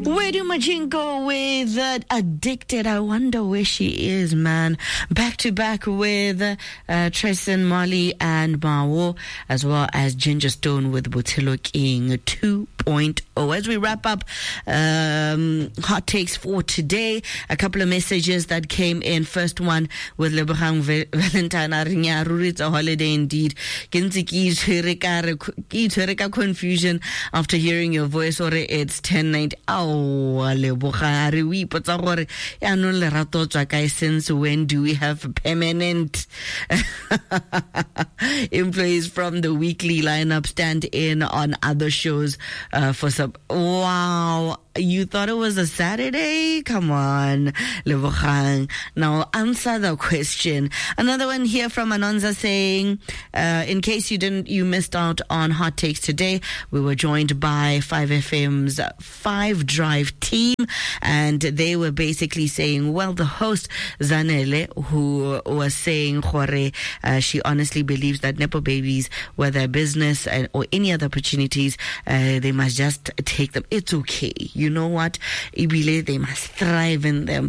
Where do Majinko with Addicted? I wonder where she is, man. Back to back with Tresson, Molly, and Mawo, as well as Ginger Stone with Botelo King 2.0. As we wrap up hot takes for today, a couple of messages that came in. First one with Lebogang Valentine Arinya. It's a holiday indeed. Confusion after hearing your voice, or it's 10 night. Since when do we have permanent employees from the weekly lineup stand in on other shows for some? Wow, you thought it was a Saturday? Come on, Lebogang. Now answer the question. Another one here from Anonza saying, in case you missed out on hot takes today, we were joined by 5FM's 5 Drive team, and they were basically saying, well, the host Zanele, who was saying she honestly believes that Nepo babies, whether a business or any other opportunities, they must just take them. It's okay. You know what? Ibile, they must thrive in them.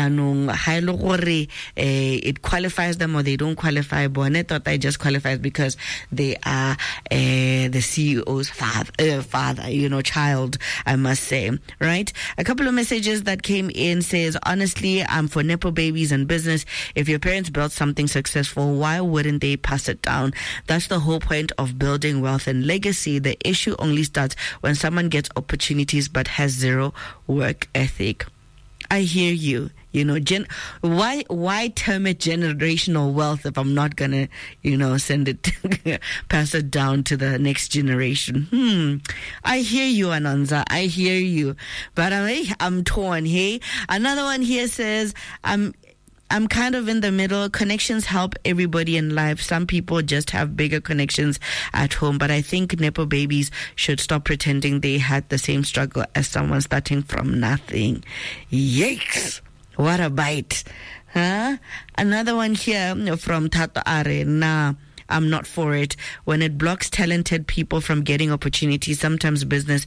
It qualifies them or they don't qualify. Bonnet thought I just qualifies because they are the CEO's father, child, I must say. Right? A couple of messages that came in says, honestly, I'm for Nepo babies and business. If your parents built something successful, why wouldn't they pass it down? That's the whole point of building wealth and legacy. The issue only starts when someone gets opportunities but has zero work ethic. I hear you. Why term it generational wealth if I'm not gonna, send it, pass it down to the next generation? I hear you, Ananza. I hear you, but I'm torn. Hey, another one here says, I'm kind of in the middle. Connections help everybody in life. Some people just have bigger connections at home, but I think Nepo babies should stop pretending they had the same struggle as someone starting from nothing. Yikes! What a bite. Huh? Another one here from Tato Are. Nah, I'm not for it. When it blocks talented people from getting opportunities, sometimes businesses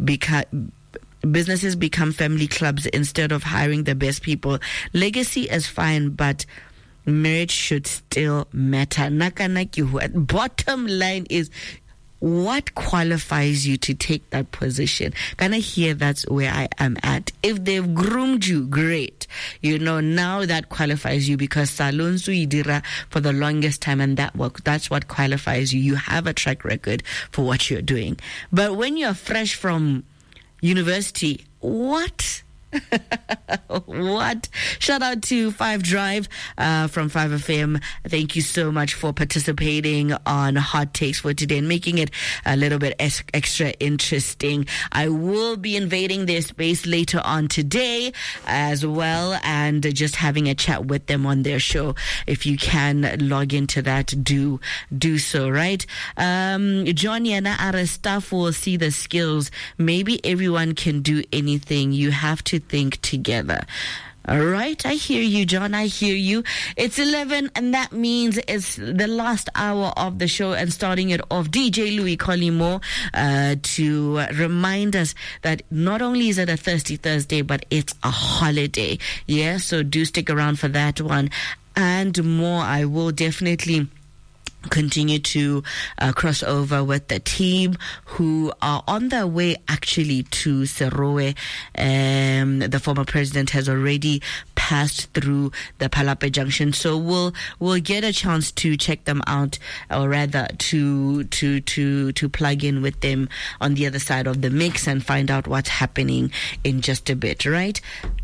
become family clubs instead of hiring the best people. Legacy is fine, but merit should still matter. Bottom line is, what qualifies you to take that position? Can I hear that's where I am at? If they've groomed you, great. Now that qualifies you because Salon Suidira for the longest time, and that's what qualifies you. You have a track record for what you're doing. But when you're fresh from university, what? What? Shout out to 5 Drive from 5FM. Thank you so much for participating on Hot Takes for today and making it a little bit extra interesting. I will be invading their space later on today as well, and just having a chat with them on their show. If you can log into that, do so, right? Johnny and our staff will see the skills. Maybe everyone can do anything. You have to think together. All right, I hear you, John. I hear you. It's 11, and that means it's the last hour of the show, and starting it off, DJ Louis Colimo to remind us that not only is it a Thirsty Thursday, but it's a holiday. Yeah, so do stick around for that one and more. I will definitely continue to cross over with the team who are on their way actually to Serowe. The former president has already passed through the Palape Junction, so we'll get a chance to check them out, or rather to plug in with them on the other side of the mix and find out what's happening in just a bit, right?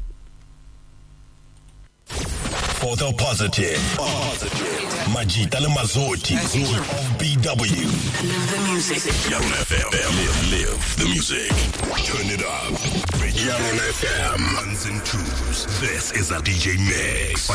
For the positive. Majita le Mazoti of BW. Live the music. Young FM. Live the music. Turn it up. Young FM. Ones and twos. This is a DJ mix.